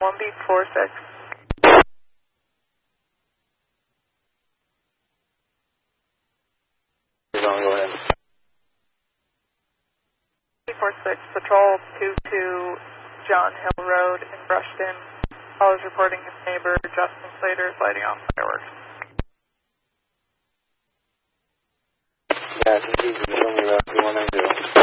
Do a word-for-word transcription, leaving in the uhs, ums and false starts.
one B four six. Go ahead. B four six, patrol two two John Hill Road in Brushton. Call is reporting his neighbor, Justin Slater, is lighting off fireworks. Yeah, I can see you. Show me about two one nine zero.